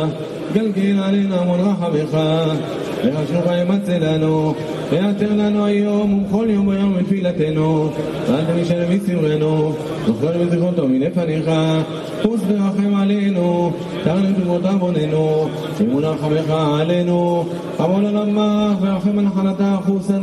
גלגל עלינו המון רחמך, ורשמך ימצא לנו, ויתר לנו היום ובכל יום ויום בתפילתנו, ואל תשאר מצערנו, זוכר וזכרותו מלפניך, חוס ורחם עלינו, תרנם תמות עווננו, אמון רחמך עלינו, עמול עולמך ורחם על נחלתה חוסנה